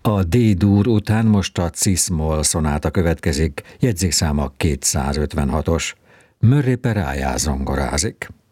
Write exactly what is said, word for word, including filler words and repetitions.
A D-dur után most a cis-moll szonáta következik, jegyzékszáma kétszázötvenhatos. Murray Peraja zongorázik.